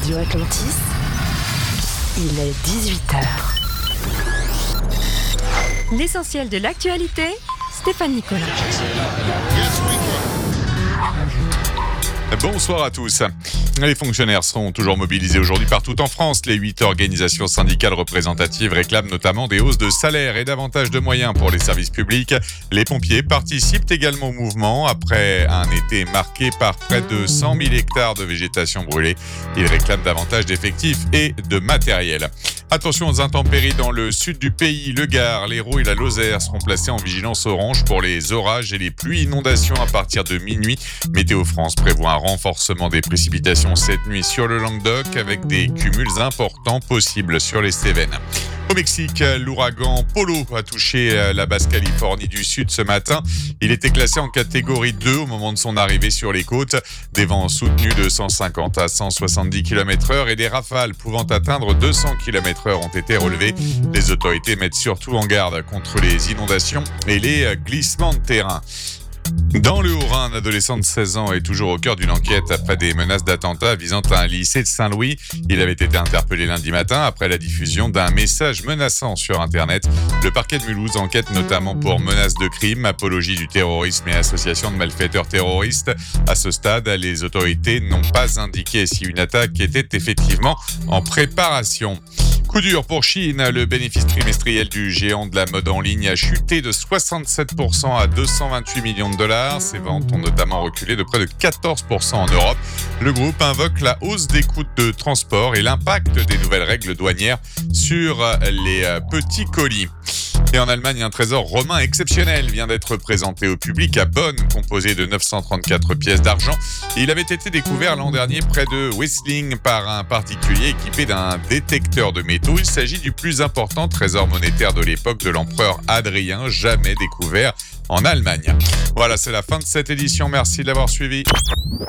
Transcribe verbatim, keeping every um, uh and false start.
Radio Atlantis, il est dix-huit heures. L'essentiel de l'actualité, Stéphane Nicolas. Bonsoir à tous. Les fonctionnaires sont toujours mobilisés aujourd'hui partout en France. Les huit organisations syndicales représentatives réclament notamment des hausses de salaire et davantage de moyens pour les services publics. Les pompiers participent également au mouvement après un été marqué par près de cent mille hectares de végétation brûlée. Ils réclament davantage d'effectifs et de matériel. Attention aux intempéries dans le sud du pays. Le Gard, l'Hérault et la Lozère seront placés en vigilance orange pour les orages et les pluies inondations à partir de minuit. Météo France prévoit un renforcement des précipitations cette nuit sur le Languedoc avec des cumuls importants possibles sur les Cévennes. Au Mexique, l'ouragan Polo a touché la Basse-Californie du Sud ce matin. Il était classé en catégorie deux au moment de son arrivée sur les côtes. Des vents soutenus de cent cinquante à cent soixante-dix kilomètres heure et des rafales pouvant atteindre deux cents kilomètres heure ont été relevées. Les autorités mettent surtout en garde contre les inondations et les glissements de terrain. Dans le Haut-Rhin, un adolescent de seize ans est toujours au cœur d'une enquête après des menaces d'attentat visant un lycée de Saint-Louis. Il avait été interpellé lundi matin après la diffusion d'un message menaçant sur Internet. Le parquet de Mulhouse enquête notamment pour menaces de crime, apologie du terrorisme et association de malfaiteurs terroristes. À ce stade, les autorités n'ont pas indiqué si une attaque était effectivement en préparation. Coup dur pour Shein, le bénéfice trimestriel du géant de la mode en ligne a chuté de soixante-sept pour cent à deux cent vingt-huit millions de dollars. Ses ventes ont notamment reculé de près de quatorze pour cent en Europe. Le groupe invoque la hausse des coûts de transport et l'impact des nouvelles règles douanières sur les petits colis. Et en Allemagne, un trésor romain exceptionnel vient d'être présenté au public à Bonn, composé de neuf cent trente-quatre pièces d'argent. Il avait été découvert l'an dernier près de Wesseling par un particulier équipé d'un détecteur de métaux. Il s'agit du plus important trésor monétaire de l'époque de l'empereur Adrien, jamais découvert en Allemagne. Voilà, c'est la fin de cette édition. Merci de l'avoir suivi.